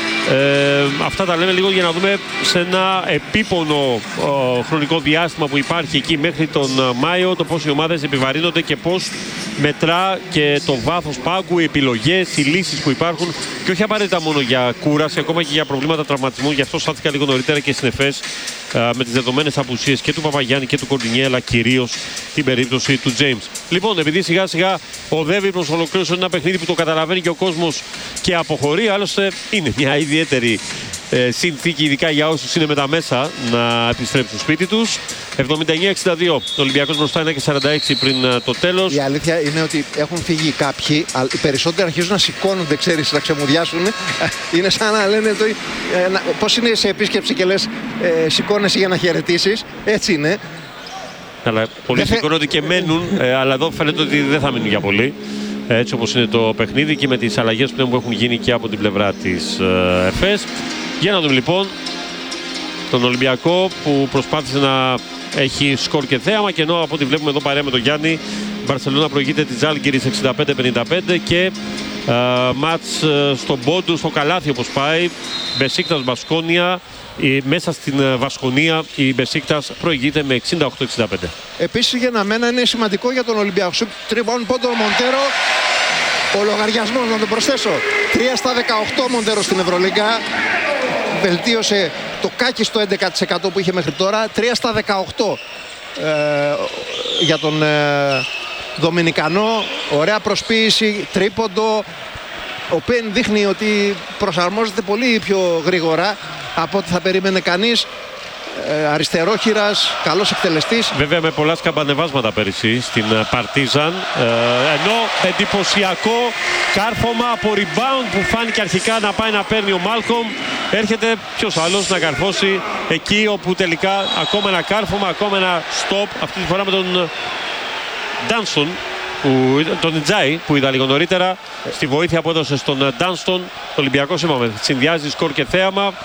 Αυτά τα λέμε λίγο για να δούμε σε ένα επίπονο χρονικό διάστημα που υπάρχει εκεί μέχρι τον Μάιο το πώς οι ομάδες επιβαρύνονται και πώς μετρά και το βάθος πάγκου, οι επιλογές, οι λύσεις που υπάρχουν και όχι απαραίτητα μόνο για κούραση, ακόμα και για προβλήματα τραυματισμού. Γι' αυτό στάθηκα λίγο νωρίτερα και στην ΕΦΕΣ με τις δεδομένες απουσίες και του Παπαγιάννη και του Κορντινιέ, αλλά κυρίως την περίπτωση του James. Λοιπόν, επειδή σιγά σιγά οδεύει προς ολοκλήρωση ένα παιχνίδι που το καταλαβαίνει και ο κόσμος και αποχωρεί, άλλωστε είναι μια ιδιαίτερη συνθήκη, ειδικά για όσους είναι με τα μέσα, να επιστρέψουν σπίτι τους. 79-62, ο Ολυμπιακός μπροστά 1-46 πριν το τέλος. Η αλήθεια είναι ότι έχουν φύγει κάποιοι, οι περισσότεροι αρχίζουν να σηκώνονται, ξέρεις, να ξεμουδιάσουν. Είναι σαν να λένε πώς είναι σε επίσκεψη και λες σηκώνεσαι για να χαιρετήσεις. Έτσι είναι. Αλλά πολλοί σηκώνονται και μένουν, αλλά εδώ φαίνεται ότι δεν θα μείνουν για πολύ. Έτσι όπως είναι το παιχνίδι και με τις αλλαγές που έχουν γίνει και από την πλευρά της ΕΦΕΣ. Για να δούμε λοιπόν τον Ολυμπιακό που προσπάθησε να έχει σκορ και θέαμα, και ενώ από ό,τι βλέπουμε εδώ παρέα με τον Γιάννη, η Μπαρσελόνα προηγείται της Ζάλγκιρις 65-55 και μάτς στον πόντο, στο καλάθι όπως πάει. Μπεσίκτας Μπασκόνια, μέσα στην Βασκονία η Μπεσίκτας προηγείται με 68-65. Επίσης για μένα είναι σημαντικό για τον Ολυμπιακό. Τριμπών πόντο Μοντέρο. Ο λογαριασμός, να τον προσθέσω, 3 στα 18 Μοντέρο στην Ευρωλίγκα. Βελτίωσε το κάκιστο 11% που είχε μέχρι τώρα. 3 στα 18 για τον Δομινικανό. Ωραία προσποίηση, τρίποντο. Ο Πεν δείχνει ότι προσαρμόζεται πολύ πιο γρήγορα από ό,τι θα περίμενε κανείς. Αριστερόχειρας, καλός εκτελεστής. Βέβαια με πολλά σκαμπανεβάσματα πέρυσι στην Παρτίζαν, ενώ εντυπωσιακό κάρφωμα από rebound που φάνηκε αρχικά να πάει να παίρνει ο Μάλκομ. Έρχεται ποιος άλλος να καρφώσει εκεί όπου τελικά ακόμα ένα κάρφωμα, ακόμα ένα stop, αυτή τη φορά με τον Ντάνστον, τον Ιτζάι που είδα λίγο νωρίτερα. Στη βοήθεια που έδωσε στον Ντάνστον, το Ολυμπιακό είπαμε συνδυάζει σκορ και θέαμα.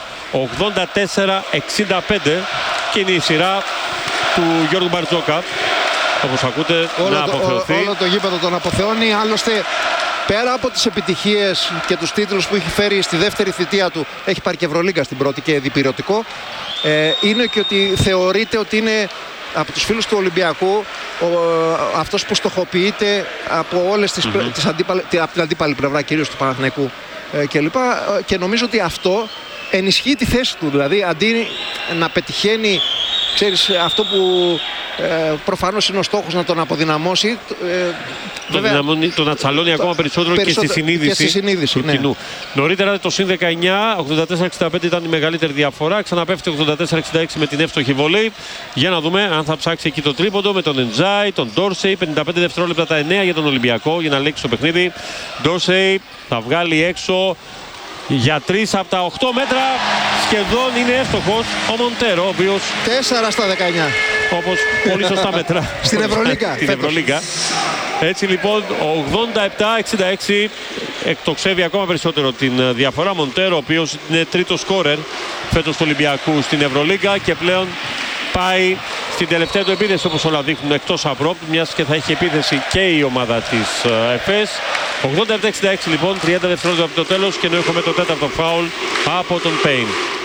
84-65 και είναι η σειρά του Γιώργου Μπαρτζόκα, όπως ακούτε, να αποθεωθεί. Όλο το γήπεδο τον αποθεώνει. Άλλωστε, πέρα από τις επιτυχίες και τους τίτλους που έχει φέρει στη δεύτερη θητεία του, έχει πάρει και Ευρωλίγκα στην πρώτη και διπυρωτικό, είναι και ότι θεωρείται ότι είναι από τους φίλους του Ολυμπιακού αυτός που στοχοποιείται από όλες τις από την αντίπαλη πλευρά, κυρίως του Παναθηναϊκού κλπ. Και νομίζω ότι αυτό ενισχύει τη θέση του, δηλαδή αντί να πετυχαίνει, ξέρεις, αυτό που προφανώς είναι ο στόχος, να τον αποδυναμώσει, τον να τσαλώνει ακόμα περισσότερο και στη συνείδηση του κοινού. Νωρίτερα το συν 19, 84-65 ήταν η μεγαλύτερη διαφορά, ξαναπέφτει 84-66 με την εύστοχη βολή. Για να δούμε αν θα ψάξει εκεί το τρίποντο με τον Εντζάι, τον Ντόρσεϊ. 55 δευτερόλεπτα τα 9 για τον Ολυμπιακό για να λέξει το παιχνίδι. Ντόρσεϊ θα βγάλει έξω για 3 από τα 8 μέτρα, σχεδόν είναι εύστοχος ο Μοντέρο, ο οποίος 4 στα 19. όπως πολύ σωστά μετρά. Στην Ευρωλίγκα. Στην Ευρωλίγκα. Έτσι λοιπόν 87-66 εκτοξεύει ακόμα περισσότερο την διαφορά. Μοντέρο, ο οποίος είναι τρίτος σκόρερ φέτος του Ολυμπιακού στην Ευρωλίγκα και πλέον πάει στην τελευταία του επίθεση, όπως όλα δείχνουν, εκτός απρόπτου, μιας και θα έχει επίθεση και η ομάδα της ΕΦΕΣ. 87-66 λοιπόν, 30 δευτερόλεπτα από το τέλος και ενώ έχουμε το τέταρτο φάουλ από τον Πέιν.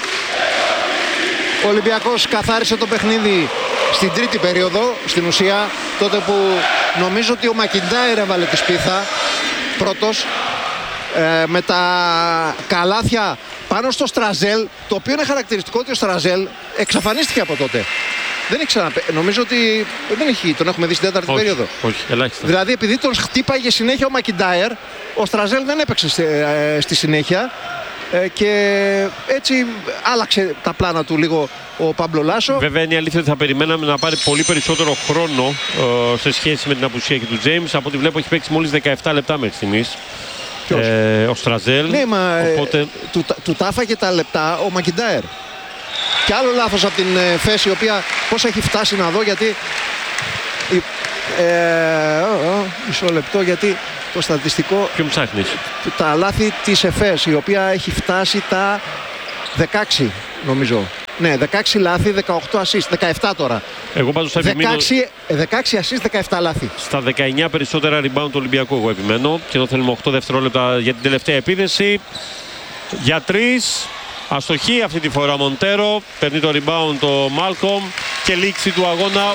Ο Ολυμπιακός καθάρισε το παιχνίδι στην τρίτη περίοδο, στην ουσία, τότε που νομίζω ότι ο Μακιντάιρ έβαλε τη σπίθα πρώτος, με τα καλάθια πάνω στο Στραζέλ, το οποίο είναι χαρακτηριστικό ότι ο Στραζέλ εξαφανίστηκε από τότε. Δεν έχει νομίζω ότι δεν έχει, τον έχουμε δει στην τέταρτη περίοδο. Όχι, ελάχιστα. Δηλαδή επειδή τον χτύπαγε συνέχεια ο Μακιντάιρ, ο Στραζέλ δεν έπαιξε στη συνέχεια και έτσι άλλαξε τα πλάνα του λίγο ο Πάμπλο Λάσο. Βέβαια είναι η αλήθεια ότι θα περιμέναμε να πάρει πολύ περισσότερο χρόνο σε σχέση με την απουσία και του Τζέιμς. Από ό,τι βλέπω έχει παίξει μόλις 17 λεπτά μέχρι στιγμής. Ο Στραζέλ. Ναι, μα οπότε... του τάφαγε τα λεπτά ο Μακιντάιρ. Και άλλο λάθος από την Φέση, η οποία πώς έχει φτάσει να δω, γιατί μισό λεπτό, γιατί το στατιστικό, ποιον ψάχνεις? Τα λάθη της ΕΦΕΣ, η οποία έχει φτάσει τα 16 νομίζω. Ναι, 16 λάθη, 18 assist, 17 τώρα. Εγώ πάντως θα επιμείνω 16 assist, 17 λάθη. Στα 19 περισσότερα rebound του Ολυμπιακού, εγώ επιμένω. Και εδώ θέλουμε 8 δευτερόλεπτα για την τελευταία επίθεση. Για 3. Αστοχή αυτή τη φορά Μοντέρο. Παίρνει το rebound το Μάλκομ και λήξη του αγώνα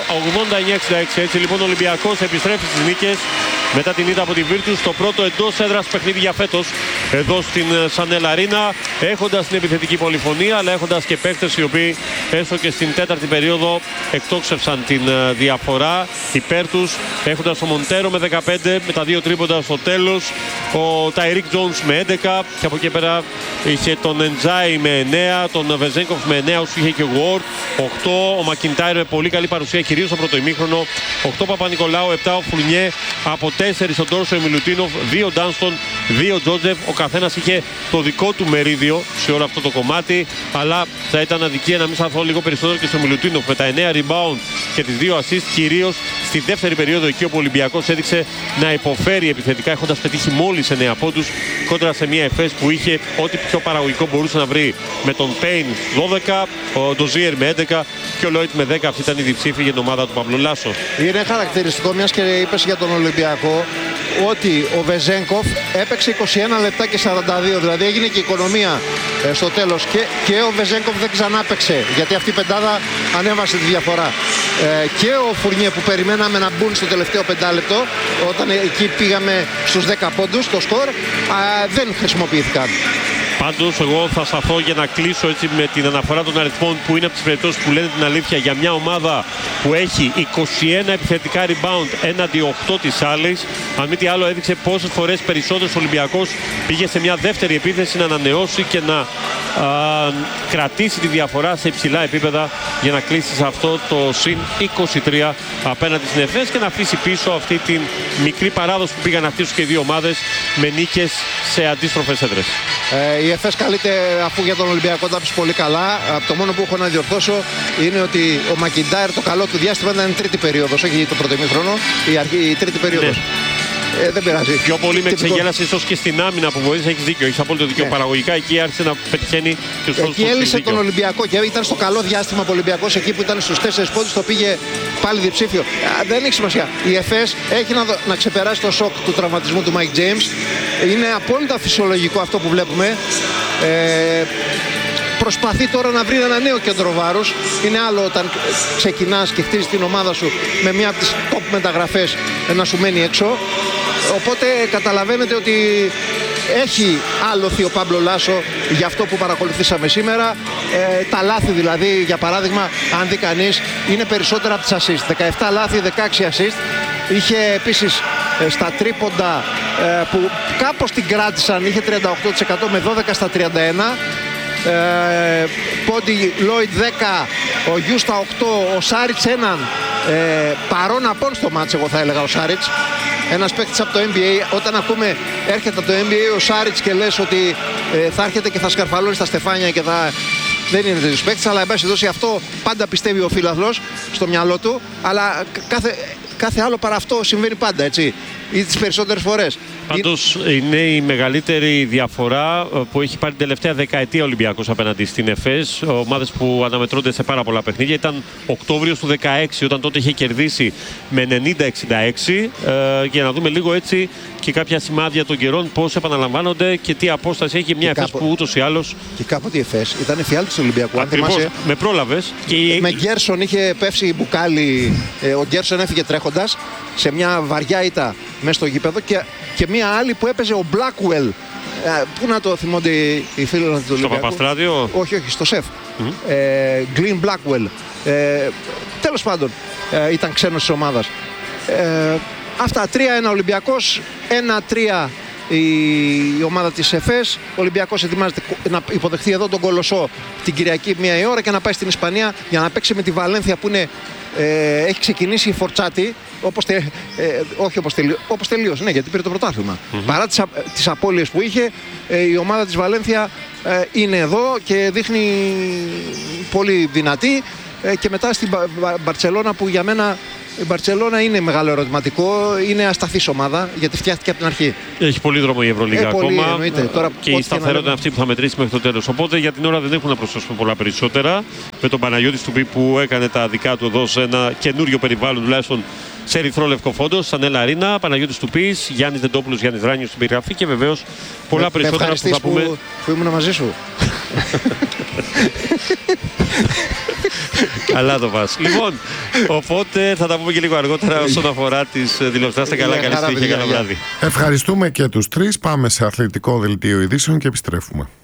89-66. Έτσι λοιπόν ο Ολυμπιακός επιστρέφει στις νίκες μετά την ήττα από τη Virtus, το πρώτο εντός έδρας παιχνίδι για φέτος εδώ στην Σανέλ Αρίνα, έχοντας την επιθετική πολυφωνία αλλά έχοντας και παίκτες οι οποίοι έστω και στην τέταρτη περίοδο εκτόξευσαν την διαφορά υπέρ τους, έχοντας ο Μοντέρο με 15 με τα 2 τρίποντα στο τέλος, ο Ταϊρίκ Τζόνς με 11 και από εκεί πέρα είχε τον Εντζάι με 9, τον Βεζένκοφ με 9, όσο είχε και ο Γουόρτ 8, ο Μακιντάιρ με πολύ καλή παρουσία κυρίως στο πρώτο ημίχρονο, 8 Παπα-Νικολάου, 7 ο Φουρνιέ, από 4 ο Ντόρσο Μιλουτίνοφ, 2 Ντάνστον, 2 Τζότζεφ. Ο καθένας είχε το δικό του μερίδιο σε όλο αυτό το κομμάτι, αλλά θα ήταν αδικία να μην σταθώ λίγο περισσότερο και στο Μιλουτίνοφ με τα 9 rebound και τις 2 assist, κυρίως στη δεύτερη περίοδο, εκεί όπου ο Ολυμπιακός έδειξε να υποφέρει επιθετικά, έχοντας πετύχει μόλις 9 πόντους κόντρα σε μια ΕΦΕΣ που είχε ό,τι πιο παραγωγικό μπορούσε να βρει, με τον Πέιν 12, ο Ντοζίερ με 11 και ο Λόιτ με 10. Αυτή ήταν η διψήφη για την ομάδα του Παύλου Λάσο. Είναι χαρακτηριστικό, μιας και είπες για τον Ολυμπιακό, ότι ο Βεζένκοφ έπαιξε 21 λεπτά και 42, δηλαδή έγινε και οικονομία στο τέλος, και ο Βεζένκοφ δεν ξανά παίξε, γιατί αυτή η πεντάδα ανέβασε τη διαφορά, και ο Φουρνιέ που περιμέναμε να μπουν στο τελευταίο πεντάλεπτο, όταν εκεί πήγαμε στους 10 πόντους το σκορ, δεν χρησιμοποιήθηκαν. Πάντως εγώ θα σταθώ για να κλείσω έτσι με την αναφορά των αριθμών, που είναι από τις περιπτώσεις που λένε την αλήθεια για μια ομάδα που έχει 21 επιθετικά rebound έναντι 8 της άλλης. Αν μη τι άλλο, έδειξε πόσες φορές περισσότερος ο Ολυμπιακός πήγε σε μια δεύτερη επίθεση να ανανεώσει και να κρατήσει τη διαφορά σε υψηλά επίπεδα για να κλείσει σε αυτό το συν 23 απέναντι στην ΕΦΕΣ και να αφήσει πίσω αυτή την μικρή παράδοση που πήγαν να χτίσουν και οι δύο ομάδες με νίκες σε αντίστροφες έδρες. Η ΕΦΕΣ καλείται, αφού για τον Ολυμπιακό τα πεις πολύ καλά. Το μόνο που έχω να διορθώσω είναι ότι ο Μακιντάιρ το καλό του διάστημα ήταν η τρίτη περίοδος, όχι το πρώτο ημίχρονο, η τρίτη περίοδος. Ναι. Δεν πειράζει. Πιο πολύ με ξεγέλασε ίσως και στην άμυνα που βοήθησε. Έχεις δίκιο, έχεις απόλυτο δίκιο. Παραγωγικά εκεί άρχισε να πετυχαίνει και στους εκεί έλυσε τον Ολυμπιακό και ήταν στο καλό διάστημα ο Ολυμπιακός εκεί που ήταν στους 4 πόντους, το πήγε πάλι διψήφιο. Δεν έχει σημασία. Η ΕΦΕΣ έχει να ξεπεράσει το σοκ του τραυματισμού του Μάικ Τζέιμς. Είναι απόλυτα φυσιολογικό αυτό που βλέπουμε. Προσπαθεί τώρα να βρει ένα νέο κέντρο βάρους. Είναι άλλο όταν ξεκινάς και χτίζεις την ομάδα σου με μία από τις top μεταγραφές να σου μένει έξω. Οπότε καταλαβαίνετε ότι έχει άλοθη ο Πάμπλο Λάσο για αυτό που παρακολουθήσαμε σήμερα. Τα λάθη δηλαδή, για παράδειγμα, αν δει κανείς, είναι περισσότερα από τις assist. 17 λάθη, 16 assist. Είχε επίσης στα τρίποντα που κάπως την κράτησαν, είχε 38% με 12 στα 31. Πόντι Λόιτ 10, ο Γιούστα 8, ο Σάριτς έναν παρόν απόν στο μάτς, εγώ θα έλεγα ο Σάριτς. Ένας παίκτης από το NBA, όταν ακούμε έρχεται από το NBA ο Σάριτς και λες ότι θα έρχεται και θα σκαρφαλώνει στα στεφάνια και θα δεν είναι τέτοιος παίκτης, αλλά εν πάση περιπτώσει αυτό πάντα πιστεύει ο φίλαθλος στο μυαλό του, αλλά κάθε άλλο παρά αυτό συμβαίνει πάντα, έτσι, ή τις περισσότερες φορές. Πάντως είναι η μεγαλύτερη διαφορά που έχει πάρει την τελευταία δεκαετία ο Ολυμπιακός απέναντι στην ΕΦΕΣ. Ομάδες που αναμετρώνται σε πάρα πολλά παιχνίδια. Ήταν Οκτώβριος του 2016, όταν τότε είχε κερδίσει με 90-66. Για να δούμε λίγο έτσι και κάποια σημάδια των καιρών, πώς επαναλαμβάνονται και τι απόσταση έχει μια ΕΦΕΣ που ούτως ή άλλως. Και κάποτε η ΕΦΕΣ ήταν εφιάλτης του Ολυμπιακού. Ακριβώς, με πρόλαβες. Με Γκέρσον είχε πέσει μπουκάλι. Ο Γκέρσον έφυγε τρέχοντας σε μια βαριά ήττα μέσα στο γήπεδο και μια άλλη που έπαιζε ο Blackwell. Πού να το θυμώνται οι φίλοι του Ολυμπιακού? Στο Παπαστράδιο? Όχι, στο ΣΕΦ. Glenn Blackwell. Τέλος πάντων, ήταν ξένος της ομάδας. Αυτά, 3-1 Ολυμπιακός, 1-3 η ομάδα της ΕΦΕΣ. Ο Ολυμπιακός ετοιμάζεται να υποδεχθεί εδώ τον Κολοσσό την Κυριακή 1 η ώρα και να πάει στην Ισπανία για να παίξει με τη Βαλένθια που είναι, έχει ξεκινήσει η Φορτσάτη. Όπως τελείωσε, ναι, γιατί πήρε το πρωτάθλημα. Παρά τις απώλειες που είχε, η ομάδα της Βαλένθια είναι εδώ και δείχνει πολύ δυνατή. Και μετά στην Μπαρτσελώνα, που για μένα η Μπαρτσελώνα είναι μεγάλο ερωτηματικό, είναι ασταθής ομάδα γιατί φτιάχτηκε από την αρχή. Έχει πολύ δρόμο η Ευρωλίγα ακόμα. Τώρα, και η σταθερότητα είναι αυτή που θα μετρήσει μέχρι το τέλος. Οπότε για την ώρα δεν έχουν να προσθέσουμε πολλά περισσότερα. Με τον Παναγιώτη Στουπί που έκανε τα δικά του εδώ σε ένα καινούριο περιβάλλον, τουλάχιστον σε ερυθρό λευκό φόντο, σαν Έλα Ρίνα, Παναγιώτης Στουπής, Γιάννης Δεντόπουλος, Γιάννης Ράνιος στην περιγραφή και βεβαίως πολλά περισσότερα που θα πούμε. Που ήμουν μαζί σου. Καλά το πας. Λοιπόν, οπότε θα τα πούμε και λίγο αργότερα όσον αφορά τις δηλώσεις. Να είστε καλά, καλή συνέχεια, καλό βράδυ. Ευχαριστούμε και τους τρεις. Πάμε σε αθλητικό δελτίο ειδήσεων και επιστρέφουμε.